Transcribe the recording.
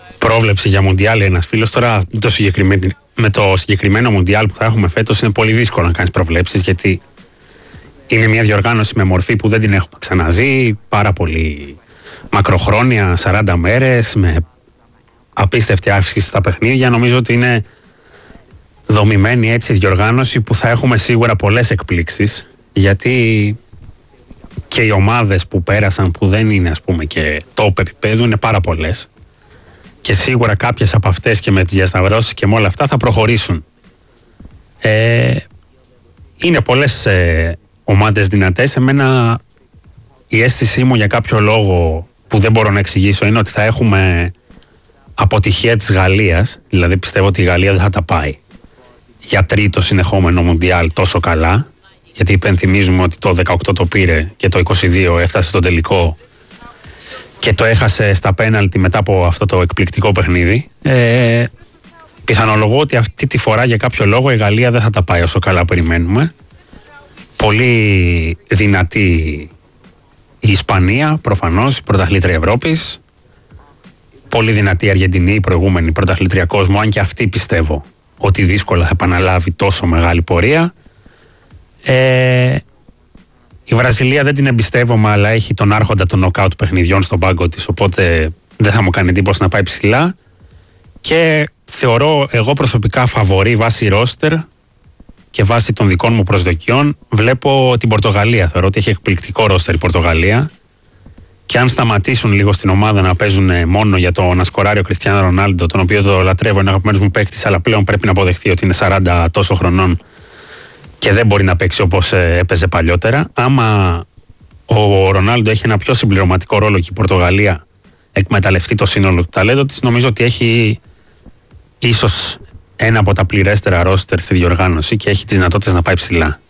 πρόβλεψη για Μουντιάλ ένας φίλος. Τώρα με το συγκεκριμένο Μουντιάλ που θα έχουμε φέτος είναι πολύ δύσκολο να κάνεις προβλέψεις, γιατί είναι μια διοργάνωση με μορφή που δεν την έχουμε ξαναδεί, πάρα πολύ μακροχρόνια, 40 μέρες, με απίστευτη αύξηση στα παιχνίδια. Νομίζω ότι είναι δομημένη έτσι διοργάνωση που θα έχουμε σίγουρα πολλές εκπλήξεις, γιατί και οι ομάδες που πέρασαν, που δεν είναι ας πούμε και top επίπεδου, είναι πάρα πολλές, και σίγουρα κάποιες από αυτές και με τις διασταυρώσεις και με όλα αυτά θα προχωρήσουν. Είναι πολλές ομάδες δυνατές. Εμένα η αίσθησή μου για κάποιο λόγο που δεν μπορώ να εξηγήσω είναι ότι θα έχουμε αποτυχία της Γαλλίας. Δηλαδή πιστεύω ότι η Γαλλία δεν θα τα πάει για τρίτο συνεχόμενο Μουντιάλ τόσο καλά, γιατί υπενθυμίζουμε ότι το 18 το πήρε και το 22 έφτασε στο τελικό και το έχασε στα πέναλτι μετά από αυτό το εκπληκτικό παιχνίδι. Πιθανολογώ ότι αυτή τη φορά για κάποιο λόγο η Γαλλία δεν θα τα πάει όσο καλά περιμένουμε. Πολύ δυνατή η Ισπανία, προφανώς, η πρωταθλήτρια Ευρώπης. Πολύ δυνατή η Αργεντινή, η προηγούμενη πρωταθλήτρια κόσμου, αν και αυτή πιστεύω ότι δύσκολα θα επαναλάβει τόσο μεγάλη πορεία. Η Βραζιλία δεν την εμπιστεύομαι, αλλά έχει τον άρχοντα των νοκάουτ παιχνιδιών στον πάγκο της, οπότε δεν θα μου κάνει εντύπωση να πάει ψηλά. Και θεωρώ εγώ προσωπικά φαβορί βάσει ρόστερ και βάσει των δικών μου προσδοκιών. Βλέπω την Πορτογαλία. Θεωρώ ότι έχει εκπληκτικό ρόστερ η Πορτογαλία. Και αν σταματήσουν λίγο στην ομάδα να παίζουν μόνο για το να σκοράρει ο Κριστιάνο Ρονάλντο, τον οποίο το λατρεύω, είναι αγαπημένος μου παίκτης, αλλά πλέον πρέπει να αποδεχθεί ότι είναι 40 τόσο χρονών και δεν μπορεί να παίξει όπως έπαιζε παλιότερα. Άμα ο Ρονάλντο έχει ένα πιο συμπληρωματικό ρόλο και η Πορτογαλία εκμεταλλευτεί το σύνολο του ταλέντο της, νομίζω ότι έχει ίσως ένα από τα πληρέστερα ρόστερ στη διοργάνωση και έχει τις δυνατότητες να πάει ψηλά.